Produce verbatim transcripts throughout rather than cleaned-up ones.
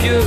vieux.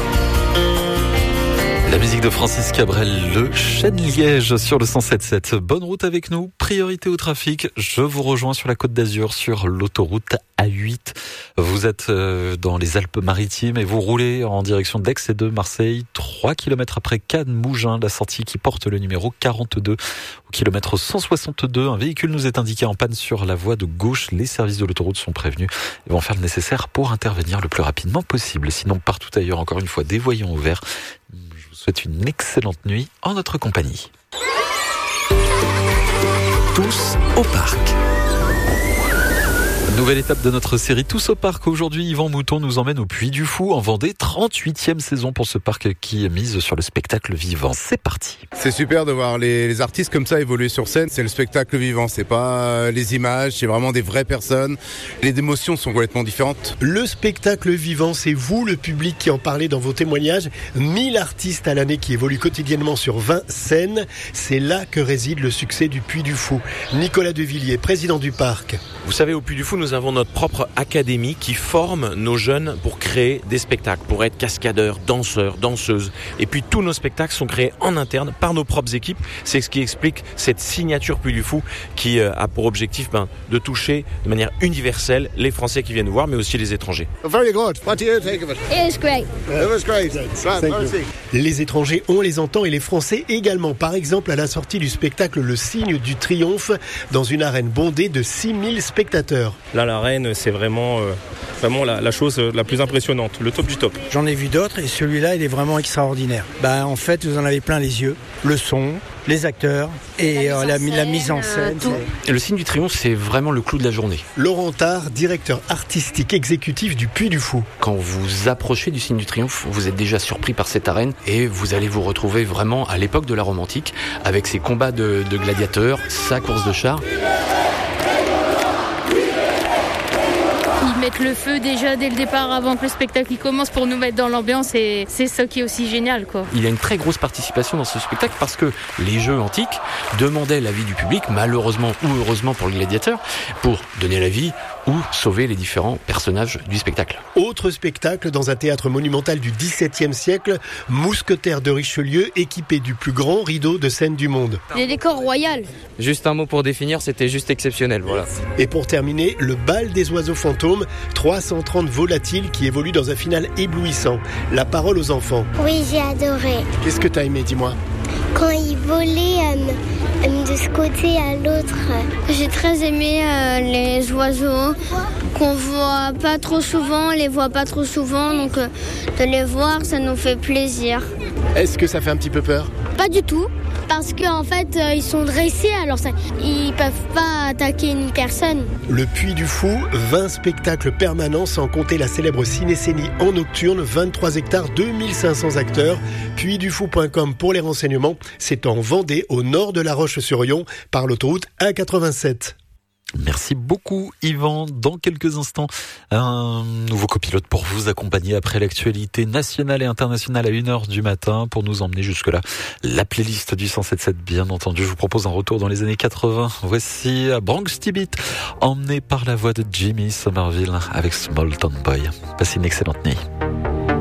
La musique de Francis Cabrel, le Chêne-Liège sur le cent sept sept. Bonne route avec nous, priorité au trafic. Je vous rejoins sur la Côte d'Azur, sur l'autoroute A huit. Vous êtes dans les Alpes-Maritimes et vous roulez en direction d'Aix et de Marseille. trois kilomètres après Cannes-Mougins, la sortie qui porte le numéro quarante-deux. Au kilomètre cent soixante-deux, un véhicule nous est indiqué en panne sur la voie de gauche. Les services de l'autoroute sont prévenus et vont faire le nécessaire pour intervenir le plus rapidement possible. Sinon, partout ailleurs, encore une fois, des voyants ouverts. Je vous souhaite une excellente nuit en notre compagnie. Tous au parc. Nouvelle étape de notre série Tous au parc. Aujourd'hui, Yvan Mouton nous emmène au Puy du Fou en Vendée. trente-huitième saison pour ce parc qui mise sur le spectacle vivant. C'est parti. C'est super de voir les, les artistes comme ça évoluer sur scène. C'est le spectacle vivant. C'est pas les images, c'est vraiment des vraies personnes. Les émotions sont complètement différentes. Le spectacle vivant, c'est vous, le public, qui en parlez dans vos témoignages. mille artistes à l'année qui évoluent quotidiennement sur vingt scènes. C'est là que réside le succès du Puy du Fou. Nicolas Devilliers, président du parc. Vous savez, au Puy du Fou, nous avons notre propre académie qui forme nos jeunes pour créer des spectacles, pour être cascadeurs, danseurs, danseuses. Et puis tous nos spectacles sont créés en interne par nos propres équipes. C'est ce qui explique cette signature Puy du Fou qui euh, a pour objectif ben, de toucher de manière universelle les Français qui viennent nous voir, mais aussi les étrangers. Very good. What do you think of it? It was great. It was great. Les étrangers, on les entend, et les Français également. Par exemple, à la sortie du spectacle Le Signe du Triomphe, dans une arène bondée de six mille spectateurs. Là, l'arène, c'est vraiment, euh, vraiment la, la chose la plus impressionnante, le top du top. J'en ai vu d'autres et celui-là, il est vraiment extraordinaire. Bah, en fait, vous en avez plein les yeux, le son, les acteurs et la, euh, mise, la, la mise en scène. Euh, et le Signe du Triomphe, c'est vraiment le clou de la journée. Laurent Tard, directeur artistique exécutif du Puy du Fou. Quand vous approchez du Signe du Triomphe, vous êtes déjà surpris par cette arène et vous allez vous retrouver vraiment à l'époque de la Rome antique avec ses combats de, de gladiateurs, sa course de chars. Ils mettent le feu déjà dès le départ avant que le spectacle commence pour nous mettre dans l'ambiance, et c'est ça qui est aussi génial, quoi. Il y a une très grosse participation dans ce spectacle parce que les jeux antiques demandaient l'avis du public, malheureusement ou heureusement pour le gladiateur, pour donner l'avis ou sauver les différents personnages du spectacle. Autre spectacle dans un théâtre monumental du dix-septième siècle, Mousquetaires de Richelieu, équipé du plus grand rideau de scène du monde. Les décors royaux. Juste un mot pour définir, c'était juste exceptionnel, voilà. Et pour terminer, le bal des oiseaux fantômes, trois cent trente volatiles qui évoluent dans un final éblouissant. La parole aux enfants. Oui, j'ai adoré. Qu'est-ce que t'as aimé, dis-moi? Quand ils volaient euh, de ce côté à l'autre. J'ai très aimé euh, les oiseaux qu'on voit pas trop souvent, on les voit pas trop souvent, donc euh, de les voir, ça nous fait plaisir. Est-ce que ça fait un petit peu peur? Pas du tout, parce qu'en fait, euh, ils sont dressés, alors ça, ils peuvent pas attaquer une personne. Le Puy du Fou, vingt spectacles permanents sans compter la célèbre cinécénie en nocturne, vingt-trois hectares, deux mille cinq cents acteurs. puy du fou point com pour les renseignements. C'est en Vendée, au nord de La Roche-sur-Yon, par l'autoroute A quatre-vingt-sept. Merci beaucoup Yvan. Dans quelques instants, un nouveau copilote pour vous accompagner après l'actualité nationale et internationale à une heure du matin pour nous emmener jusque-là. La playlist du cent sept sept, bien entendu. Je vous propose un retour dans les années quatre-vingts. Voici Bronx T-Beat, emmené par la voix de Jimmy Somerville avec Small Town Boy. Passez une excellente nuit.